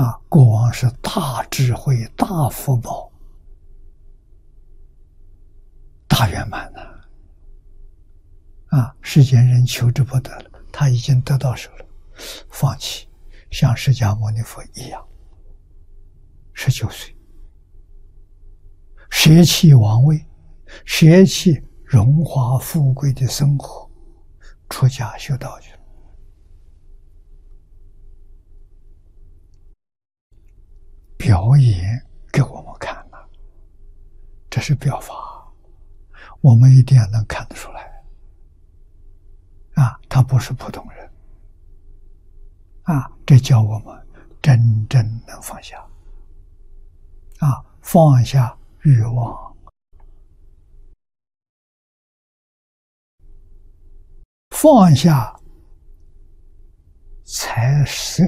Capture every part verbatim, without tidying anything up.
啊，国王是大智慧、大福报、大圆满的啊！世间人求之不得了，他已经得到手了，放弃，像释迦牟尼佛一样，十九岁舍弃王位，舍弃荣华富贵的生活，出家修道去了。表演给我们看了，这是表法，我们一定要能看得出来啊，他不是普通人啊，这叫我们真正能放下啊，放下欲望，放下财色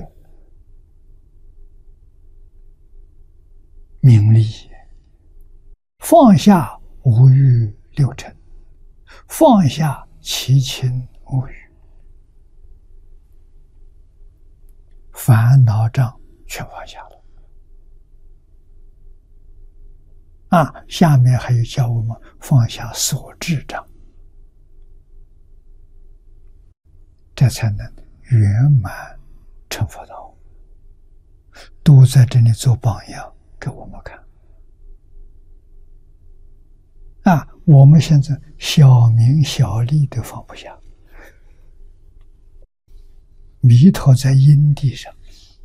名利，放下五欲六尘，放下七情五欲，烦恼障全放下了啊！下面还有教我们放下所知障，这才能圆满成佛道。都在这里做榜样给我们看啊！我们现在小名小利都放不下，迷途在因地上，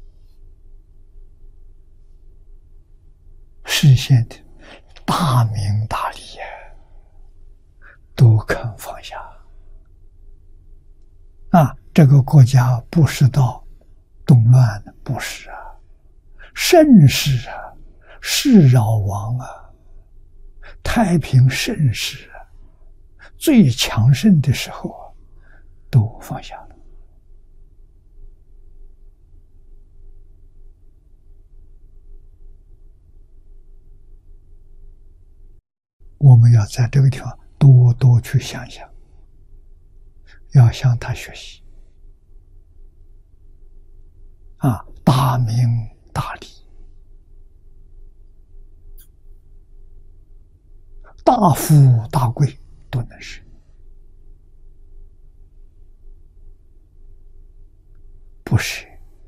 实现的大名大利呀，都肯放下啊！这个国家不是到动乱的，不是啊，盛世啊，世扰亡啊，太平盛世啊，最强盛的时候啊，都放下了。我们要在这个地方多多去想想，要向他学习啊，大名大利，大富大贵都能是，不是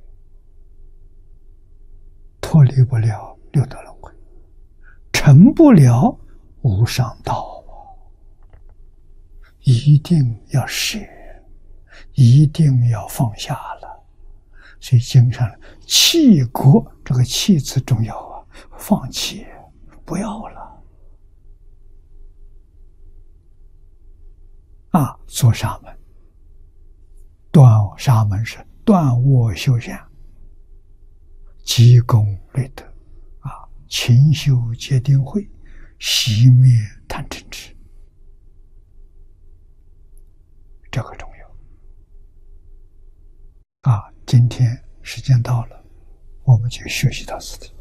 脱离不了六道轮回，成不了无上道，一定要舍，一定要放下了。所以经上弃国，这个弃字重要啊，放弃，不要了啊！做沙门，断沙门是断卧修禅，积功累德啊，勤修戒定慧，熄灭贪嗔痴，这个重要啊！今天时间到了，我们就学习到此地。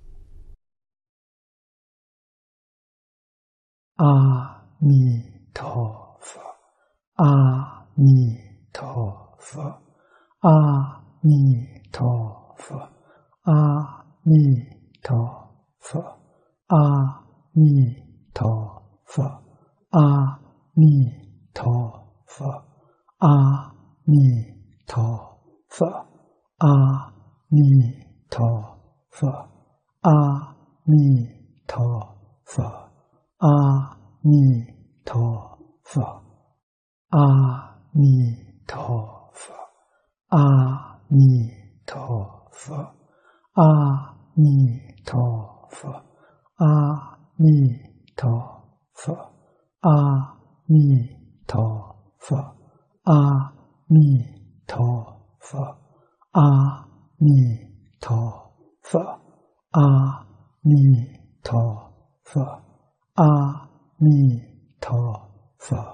阿弥陀佛，阿弥陀佛，阿弥陀佛，阿弥陀佛，阿弥陀佛，阿弥陀佛，阿弥陀佛，阿弥陀佛，阿弥陀佛，阿弥陀佛，阿弥陀佛，阿弥陀佛，阿弥陀佛，阿弥陀佛，阿弥陀佛，阿弥陀佛，阿弥陀佛，阿弥陀佛，阿弥陀佛。